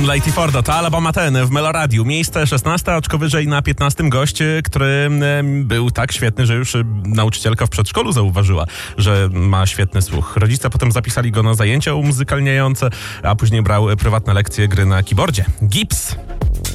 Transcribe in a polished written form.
Lady Fordo, to Alabama Ten w Meloradiu. Miejsce 16, oczko wyżej na 15 gość, który był tak świetny, że już nauczycielka w przedszkolu zauważyła, że ma świetny słuch. Rodzice potem zapisali go na zajęcia umuzykalniające, a później brał prywatne lekcje gry na keyboardzie. Gips.